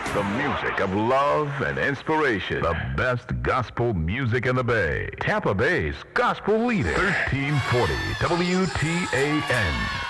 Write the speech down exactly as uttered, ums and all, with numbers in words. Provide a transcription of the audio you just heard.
The music of love and inspiration. The best gospel music in the Bay. Tampa Bay's gospel leader. thirteen forty W T A N.